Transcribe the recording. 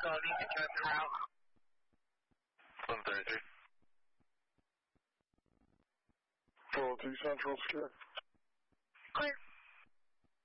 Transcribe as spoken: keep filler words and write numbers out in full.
So you can turn around. one thirty-three. four oh two Central, secure.